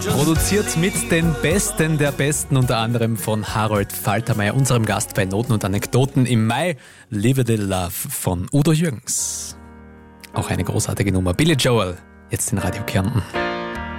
Produziert mit den Besten der Besten, unter anderem von Harold Faltermeier, unserem Gast bei Noten und Anekdoten im Mai. Live a Little Love von Udo Jürgens. Auch eine großartige Nummer. Billy Joel, jetzt in Radio Kärnten.